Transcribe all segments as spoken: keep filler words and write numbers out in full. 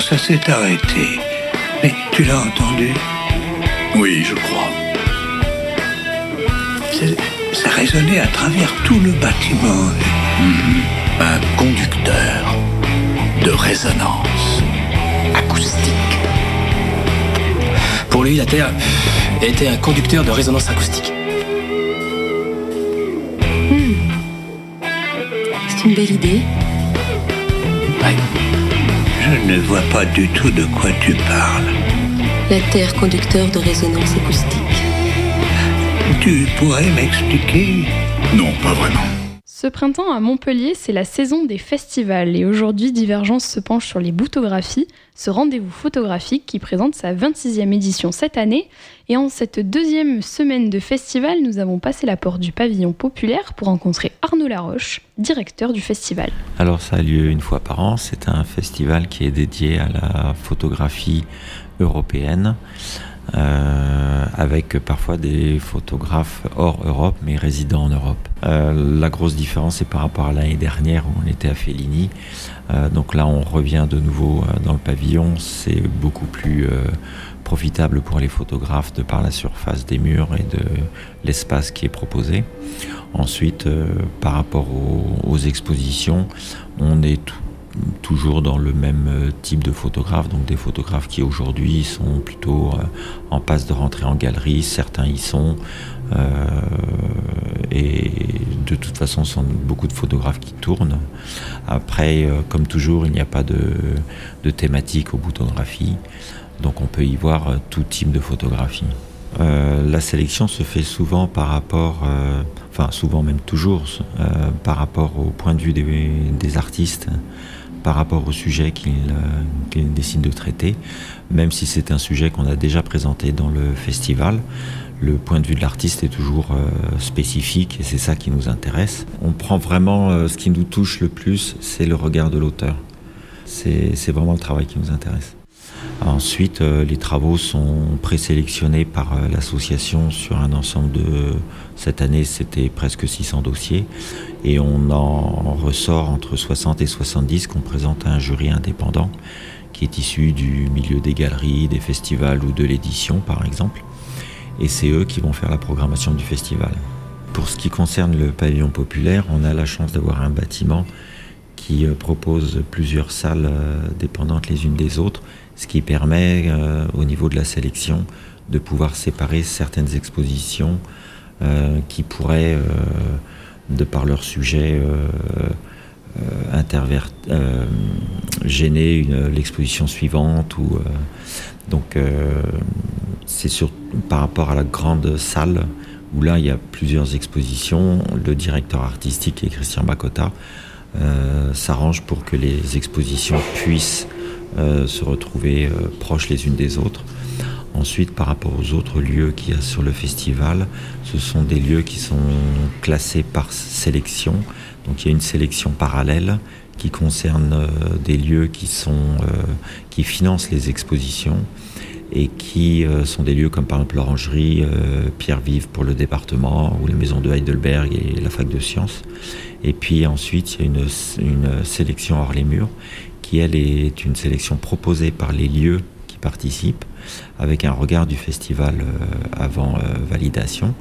ça s'est arrêté. Mais tu l'as entendu? Oui, je crois. C'est, ça résonnait à travers tout le bâtiment. Mmh. Un conducteur de résonance acoustique. Pour lui, la Terre était un conducteur de résonance acoustique. Mmh. C'est une belle idée. Ouais. Je ne vois pas du tout de quoi tu parles. La Terre conducteur de résonance acoustique. Tu pourrais m'expliquer? Non, pas vraiment. Ce printemps à Montpellier, c'est la saison des festivals et aujourd'hui Divergence se penche sur les boutographies, ce rendez-vous photographique qui présente sa vingt-sixième édition cette année. Et en cette deuxième semaine de festival, nous avons passé la porte du pavillon populaire pour rencontrer Arnaud Laroche, directeur du festival. Alors ça a lieu une fois par an, c'est un festival qui est dédié à la photographie européenne. Euh, avec parfois des photographes hors Europe mais résidant en Europe. Euh, la grosse différence c'est par rapport à l'année dernière où on était à Fellini. Euh, donc là on revient de nouveau dans le pavillon, c'est beaucoup plus euh, profitable pour les photographes de par la surface des murs et de l'espace qui est proposé. Ensuite euh, par rapport aux, aux expositions, on est tout toujours dans le même type de photographes, donc des photographes qui aujourd'hui sont plutôt en passe de rentrer en galerie, certains y sont, euh, et de toute façon ce sont beaucoup de photographes qui tournent. Après, euh, comme toujours, il n'y a pas de, de thématique aux photographies, donc on peut y voir tout type de photographie. Euh, la sélection se fait souvent par rapport, euh, enfin souvent même toujours, euh, par rapport au point de vue des, des artistes, par rapport au sujet qu'ils, euh, qu'ils décident de traiter, même si c'est un sujet qu'on a déjà présenté dans le festival. Le point de vue de l'artiste est toujours euh, spécifique et c'est ça qui nous intéresse. On prend vraiment, euh, ce qui nous touche le plus, c'est le regard de l'auteur. C'est, c'est vraiment le travail qui nous intéresse. Ensuite, euh, les travaux sont présélectionnés par euh, l'association sur un ensemble de... Cette année, c'était presque six cents dossiers. Et on en ressort entre soixante et soixante-dix qu'on présente à un jury indépendant qui est issu du milieu des galeries, des festivals ou de l'édition, par exemple. Et c'est eux qui vont faire la programmation du festival. Pour ce qui concerne le pavillon populaire, on a la chance d'avoir un bâtiment qui euh, propose plusieurs salles euh, dépendantes les unes des autres, ce qui permet, euh, au niveau de la sélection, de pouvoir séparer certaines expositions euh, qui pourraient, euh, de par leur sujet, euh, euh, interver- euh, gêner une, l'exposition suivante. Ou, euh, donc, euh, c'est sur, par rapport à la grande salle, où là, il y a plusieurs expositions. Le directeur artistique est Christian Bacota, euh, s'arrange pour que les expositions puissent Euh, se retrouver euh, proches les unes des autres. Ensuite, par rapport aux autres lieux qu'il y a sur le festival, ce sont des lieux qui sont classés par sélection. Donc il y a une sélection parallèle qui concerne euh, des lieux qui, sont, euh, qui financent les expositions et qui euh, sont des lieux comme par exemple l'Orangerie, euh, Pierre Vive pour le département, ou les maisons de Heidelberg et la fac de sciences. Et puis ensuite, il y a une, une sélection hors les murs qui, elle, est une sélection proposée par les lieux qui participent, avec un regard du festival euh, avant euh, validation.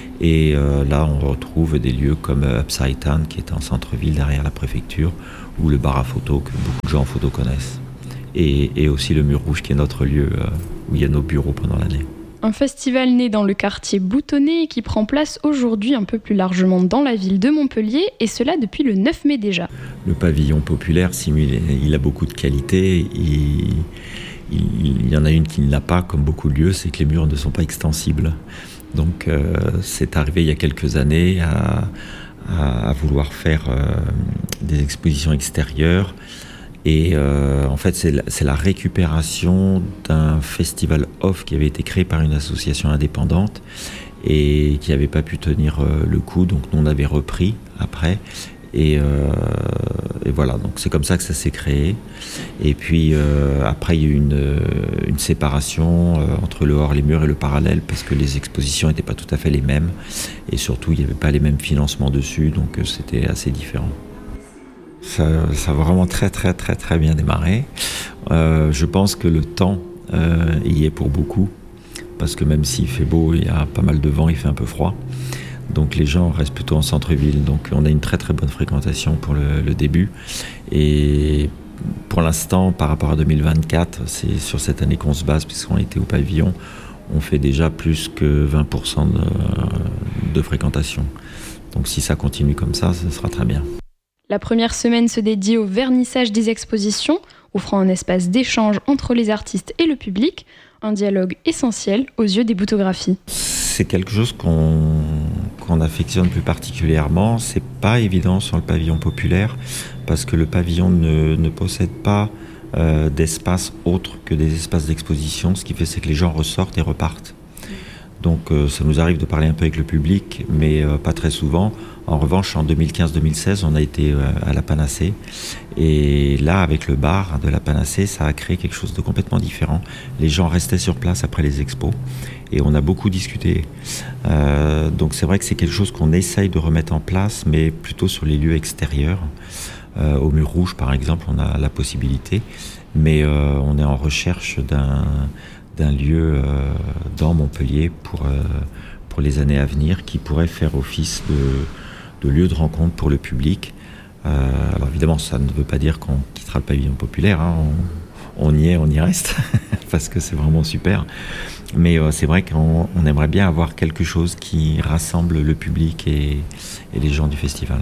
Et euh, là, on retrouve des lieux comme euh, Upside Down, qui est en centre-ville derrière la préfecture, ou le bar à photo, que beaucoup de gens en photo connaissent. Et, et aussi le Mur Rouge, qui est notre lieu euh, où il y a nos bureaux pendant l'année. Un festival né dans le quartier Boutonné et qui prend place aujourd'hui un peu plus largement dans la ville de Montpellier, et cela depuis le neuf mai déjà. Le pavillon populaire simule, il a beaucoup de qualités. Il, il, il y en a une qui ne l'a pas, comme beaucoup de lieux, c'est que les murs ne sont pas extensibles. Donc euh, c'est arrivé il y a quelques années à, à, à vouloir faire euh, des expositions extérieures. Et euh, en fait, c'est la, c'est la récupération d'un festival off qui avait été créé par une association indépendante et qui n'avait pas pu tenir euh, le coup. Donc, nous, on avait repris après. Et, euh, et voilà, donc c'est comme ça que ça s'est créé. Et puis, euh, après, il y a eu une, une séparation euh, entre le hors les murs et le parallèle parce que les expositions n'étaient pas tout à fait les mêmes. Et surtout, il n'y avait pas les mêmes financements dessus, donc euh, c'était assez différent. Ça, ça a vraiment très très très très bien démarré. Euh, je pense que le temps euh, y est pour beaucoup, parce que même s'il fait beau, il y a pas mal de vent, il fait un peu froid. Donc les gens restent plutôt en centre-ville. Donc on a une très très bonne fréquentation pour le, le début. Et pour l'instant, par rapport à deux mille vingt-quatre, c'est sur cette année qu'on se base, puisqu'on était au pavillon, on fait déjà plus que vingt pour cent de, de fréquentation. Donc si ça continue comme ça, ce sera très bien. La première semaine se dédie au vernissage des expositions, offrant un espace d'échange entre les artistes et le public, un dialogue essentiel aux yeux des boutographies. C'est quelque chose qu'on, qu'on affectionne plus particulièrement. C'est pas évident sur le pavillon populaire, parce que le pavillon ne, ne possède pas euh, d'espace autre que des espaces d'exposition. Ce qui fait, c'est que les gens ressortent et repartent. Donc euh, ça nous arrive de parler un peu avec le public, mais euh, pas très souvent. En revanche, en deux mille quinze deux mille seize, on a été euh, à la Panacée. Et là, avec le bar de la Panacée, ça a créé quelque chose de complètement différent. Les gens restaient sur place après les expos et on a beaucoup discuté. Euh, donc c'est vrai que c'est quelque chose qu'on essaye de remettre en place, mais plutôt sur les lieux extérieurs. Euh, au Mur Rouge, par exemple, on a la possibilité, mais euh, on est en recherche d'un... d'un lieu euh, dans Montpellier pour, euh, pour les années à venir qui pourrait faire office de, de lieu de rencontre pour le public. Euh, alors évidemment, ça ne veut pas dire qu'on quittera le pavillon populaire, hein. on, on y est, on y reste, parce que c'est vraiment super. Mais euh, c'est vrai qu'on on aimerait bien avoir quelque chose qui rassemble le public et, et les gens du festival.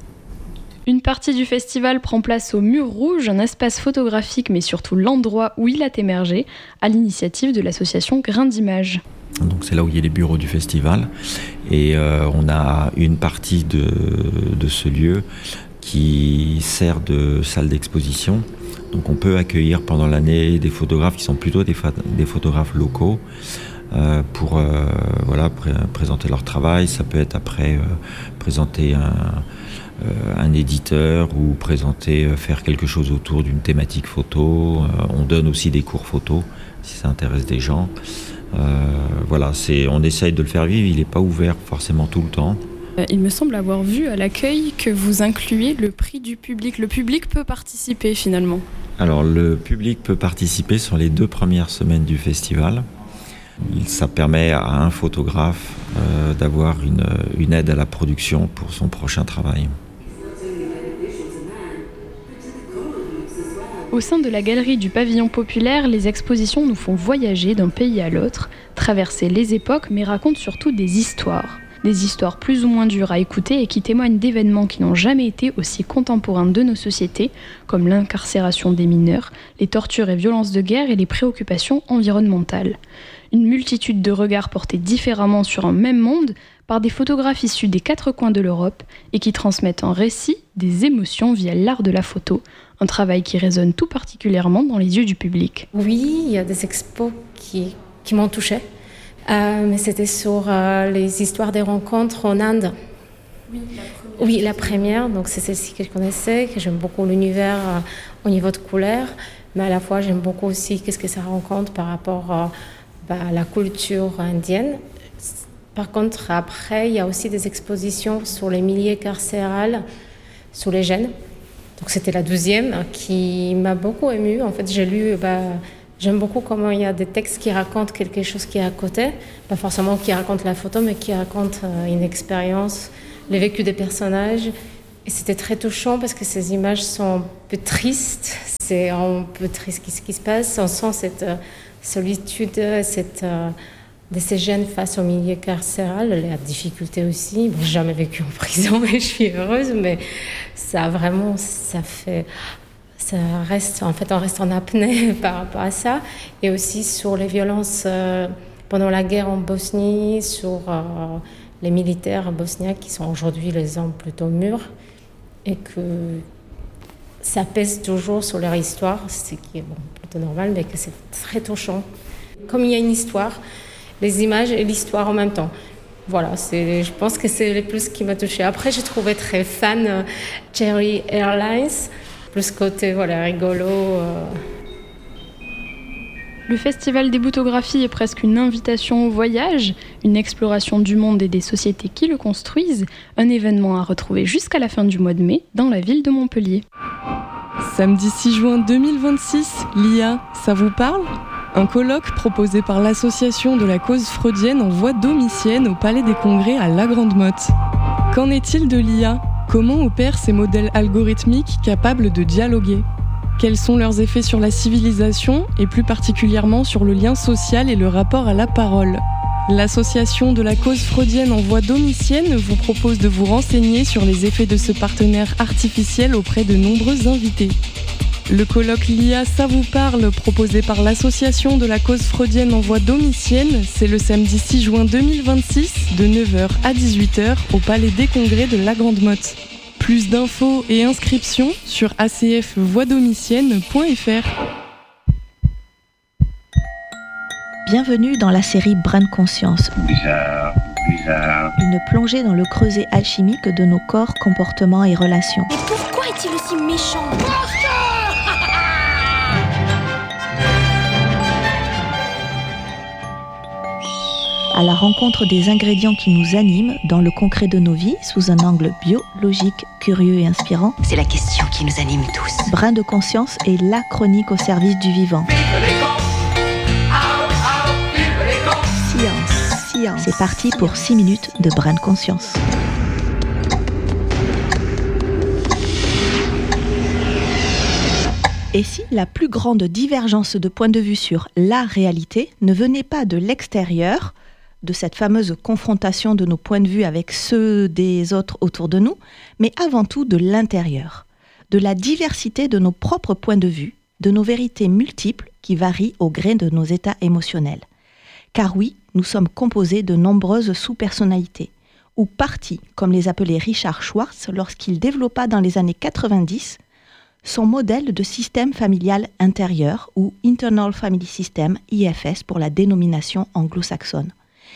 Une partie du festival prend place au Mur Rouge, un espace photographique, mais surtout l'endroit où il a émergé, à l'initiative de l'association Grain d'Images. Donc c'est là où il y a les bureaux du festival. Et euh, on a une partie de, de ce lieu qui sert de salle d'exposition. Donc on peut accueillir pendant l'année des photographes qui sont plutôt des, fa- des photographes locaux euh, pour euh, voilà, pré- présenter leur travail. Ça peut être après euh, présenter un... Euh, un éditeur ou présenter, euh, faire quelque chose autour d'une thématique photo. Euh, on donne aussi des cours photo si ça intéresse des gens. Euh, voilà, c'est, on essaye de le faire vivre, il n'est pas ouvert forcément tout le temps. Il me semble avoir vu à l'accueil que vous incluez le prix du public. Le public peut participer finalement. Alors le public peut participer sur les deux premières semaines du festival. Ça permet à un photographe euh, d'avoir une, une aide à la production pour son prochain travail. Au sein de la galerie du pavillon populaire, les expositions nous font voyager d'un pays à l'autre, traverser les époques, mais racontent surtout des histoires. Des histoires plus ou moins dures à écouter et qui témoignent d'événements qui n'ont jamais été aussi contemporains de nos sociétés, comme l'incarcération des mineurs, les tortures et violences de guerre et les préoccupations environnementales. Une multitude de regards portés différemment sur un même monde par des photographes issus des quatre coins de l'Europe et qui transmettent en récit des émotions via l'art de la photo, un travail qui résonne tout particulièrement dans les yeux du public. Oui, il y a des expos qui, qui m'ont touchée, euh, mais c'était sur euh, les histoires des rencontres en Inde. Oui, la première. Oui, la première, donc c'est celle-ci que je connaissais, que j'aime beaucoup l'univers euh, au niveau de couleurs, mais à la fois j'aime beaucoup aussi qu'est-ce que ça rencontre par rapport euh, bah, à la culture indienne. Par contre, après, il y a aussi des expositions sur les milieux carcérales, sur les jeunes. Donc c'était la douzième qui m'a beaucoup émue. En fait, j'ai lu, bah, j'aime beaucoup comment il y a des textes qui racontent quelque chose qui est à côté, pas forcément qui racontent la photo, mais qui racontent euh, une expérience, le vécu des personnages. Et c'était très touchant parce que ces images sont un peu tristes. C'est un peu triste ce qui se passe. On sent cette euh, solitude, cette... Euh, de ces jeunes face au milieu carcéral, la difficulté aussi. Bon, j'ai jamais vécu en prison et je suis heureuse, mais ça vraiment, ça fait, ça reste, en fait, on reste en apnée par rapport à ça. Et aussi sur les violences euh, pendant la guerre en Bosnie, sur euh, les militaires bosniaques qui sont aujourd'hui les hommes plutôt mûrs et que ça pèse toujours sur leur histoire, ce qui est bon, plutôt normal, mais que c'est très touchant. Comme il y a une histoire, les images et l'histoire en même temps. Voilà, c'est, je pense que c'est le plus qui m'a touchée. Après, j'ai trouvé très fan euh, Cherry Airlines, plus côté voilà, rigolo. Euh. Le Festival des Boutographies est presque une invitation au voyage, une exploration du monde et des sociétés qui le construisent, un événement à retrouver jusqu'à la fin du mois de mai dans la ville de Montpellier. Samedi six juin deux mille vingt-six, l'I A, ça vous parle ? Un colloque proposé par l'association de la cause freudienne en voie domitienne au Palais des Congrès à La Grande-Motte. Qu'en est-il de l'I A ? Comment opèrent ces modèles algorithmiques capables de dialoguer ? Quels sont leurs effets sur la civilisation et plus particulièrement sur le lien social et le rapport à la parole ? L'association de la cause freudienne en voie domitienne vous propose de vous renseigner sur les effets de ce partenaire artificiel auprès de nombreux invités. Le colloque l'I A, ça vous parle, proposé par l'association de la cause freudienne en voie domitienne, c'est le samedi six juin deux mille vingt-six de neuf heures à dix-huit heures au Palais des Congrès de La Grande-Motte. Plus d'infos et inscriptions sur a c f voie domitienne point f r. Bienvenue dans la série Brin de conscience. Bizarre, bizarre. Une plongée dans le creuset alchimique de nos corps, comportements et relations. Mais pourquoi est-il aussi méchant ? À la rencontre des ingrédients qui nous animent dans le concret de nos vies, sous un angle biologique, curieux et inspirant. C'est la question qui nous anime tous. Brin de conscience est la chronique au service du vivant. Science, science. C'est parti pour six minutes de Brin de conscience. Et si la plus grande divergence de point de vue sur la réalité ne venait pas de l'extérieur, de cette fameuse confrontation de nos points de vue avec ceux des autres autour de nous, mais avant tout de l'intérieur, de la diversité de nos propres points de vue, de nos vérités multiples qui varient au gré de nos états émotionnels. Car oui, nous sommes composés de nombreuses sous-personnalités, ou parties, comme les appelait Richard Schwartz lorsqu'il développa dans les années quatre-vingt-dix son modèle de système familial intérieur, ou Internal Family System, I F S pour la dénomination anglo-saxonne.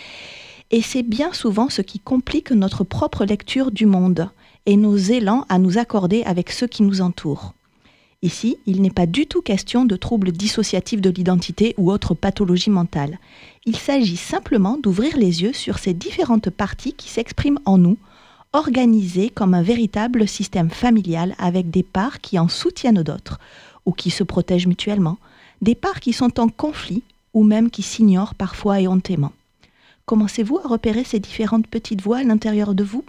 Et c'est bien souvent ce qui complique notre propre lecture du monde et nos élans à nous accorder avec ceux qui nous entourent. Ici, il n'est pas du tout question de troubles dissociatifs de l'identité ou autres pathologies mentales. Il s'agit simplement d'ouvrir les yeux sur ces différentes parties qui s'expriment en nous, organisées comme un véritable système familial avec des parts qui en soutiennent d'autres ou qui se protègent mutuellement, des parts qui sont en conflit ou même qui s'ignorent parfois éhontément. Commencez-vous à repérer ces différentes petites voix à l'intérieur de vous ?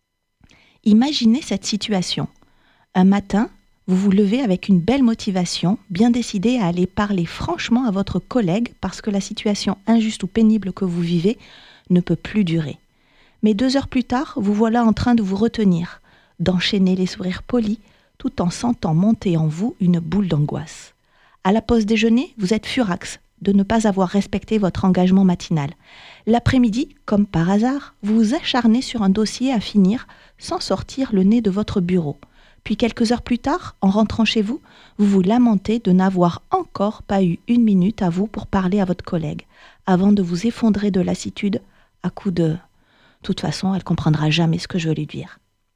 Imaginez cette situation. Un matin, vous vous levez avec une belle motivation, bien décidé à aller parler franchement à votre collègue parce que la situation injuste ou pénible que vous vivez ne peut plus durer. Mais deux heures plus tard, vous voilà en train de vous retenir, d'enchaîner les sourires polis, tout en sentant monter en vous une boule d'angoisse. À la pause déjeuner, vous êtes furax de ne pas avoir respecté votre engagement matinal. L'après-midi, comme par hasard, vous vous acharnez sur un dossier à finir sans sortir le nez de votre bureau. Puis quelques heures plus tard, en rentrant chez vous, vous vous lamentez de n'avoir encore pas eu une minute à vous pour parler à votre collègue, avant de vous effondrer de lassitude à coups de « de toute façon, elle comprendra jamais ce que je veux lui dire ».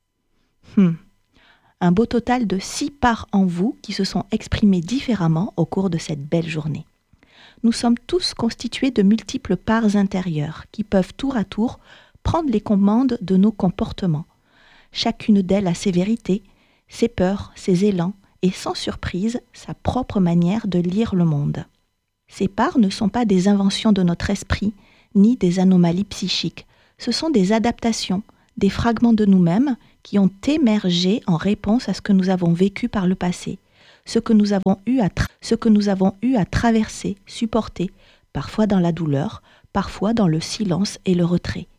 Hmm. Un beau total de six parts en vous qui se sont exprimées différemment au cours de cette belle journée. Nous sommes tous constitués de multiples parts intérieures qui peuvent tour à tour prendre les commandes de nos comportements. Chacune d'elles a ses vérités, ses peurs, ses élans et sans surprise, sa propre manière de lire le monde. Ces parts ne sont pas des inventions de notre esprit, ni des anomalies psychiques. Ce sont des adaptations, des fragments de nous-mêmes qui ont émergé en réponse à ce que nous avons vécu par le passé, ce que nous avons eu à, tra- ce que nous avons eu à traverser, supporter, parfois dans la douleur, parfois dans le silence et le retrait.